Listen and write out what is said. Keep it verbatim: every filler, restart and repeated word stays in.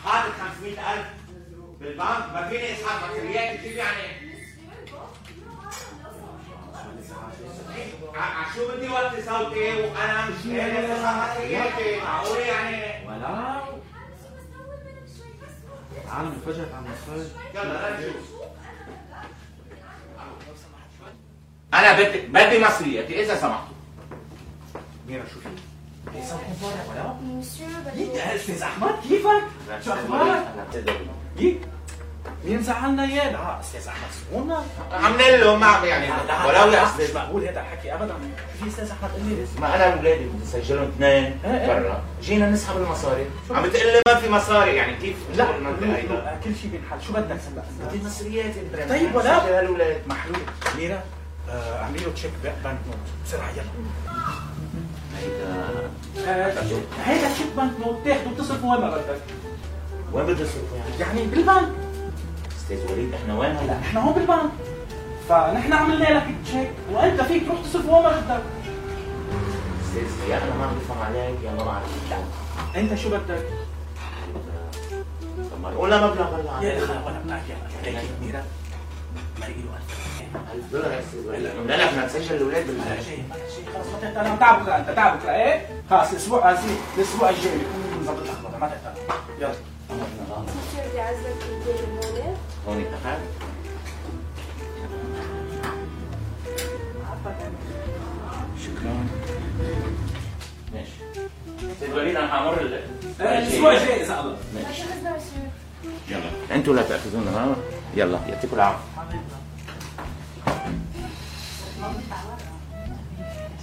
حاطط خمسمية ألف بالبنك، ما فيني اسحب مصريات كيف يعني؟ شو بدي وطي صوتي وانا مش قادر اسحب مصرياتي، معقول يعني؟ ولا تعال انفجرت عم نصير. يلا نشوف. انا بدي بدي مصرياتي اذا سمحتوا. ميرا شوفي صوتكم طالع ولا؟ يك استاذ احمد كيفك؟ شو اخبارك؟ يك مين زعلنا اياه؟ لا استاذ احمد سمونا عملنا له ما عم يعني ولو يا استاذ مش مقبول هذا الحكي ابدا. في استاذ احمد قال لي ما انا واولادي بدي سجلهم اثنين برا، جينا نسحب المصاري، عم تقول لي ما في مصاري يعني كيف؟ لا كل شيء بينحل. شو بدك هلا؟ بدي مصرياتي طيب ولا سجل هالولاد محلول. ميرا اعملي له تشيك بنك نوت بسرعه يلا. هيدا هيدا تشيك بنك نوت تاخده وتصرفه وين ما بدك. وين بدي اصرفه يعني؟ يعني بالبنك. استاذ وليد احنا وين هلا؟ احنا هون بالبنك، فنحن عملنا لك تشيك وانت فيك تروح تصرفه وين ما بدك. استاذ يا انا ما بفهم عليك يا ما بعرف. انت شو بدك؟ طب ما قولنا مبلغ هلا يا اخي ولا بدك يا هيك ميرا ما له ألف دولار يا استاذ وليد. قلنا لك بدنا نسجل الاولاد بال لا شيء ولا شيء خلص ما تهتم. انا تعب بكره انت تعب بكره ايه؟ خلص الاسبوع هذي الاسبوع الجاي بكون نظبط الاخبار ما تهتم. يلا مسيو بدي اعزك البيت المولد. هون اتفقنا؟ شكرا. ماشي. استاذ وليد انا حامر الاسبوع الجاي اذا الله. يلا انتوا لا تاخذونا ها؟ يلا يعطيكم العافيه.